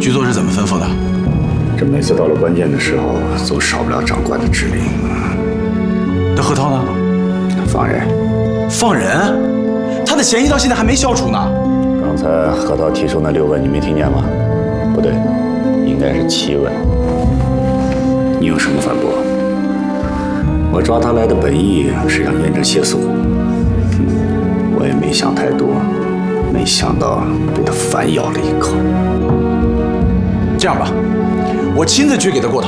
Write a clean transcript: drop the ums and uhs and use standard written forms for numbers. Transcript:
局座是怎么吩咐的？ 这每次到了关键的时候，总少不了长官的指令。 那何涛呢？ 放人。 放人？他的嫌疑到现在还没消除呢。 刚才何涛提出那6问，你没听见吗？不对，应该是7问。你有什么反驳？我抓他来的本意是想验证谢四虎，我也没想太多，没想到被他反咬了一口。 这样吧，我亲自去给他过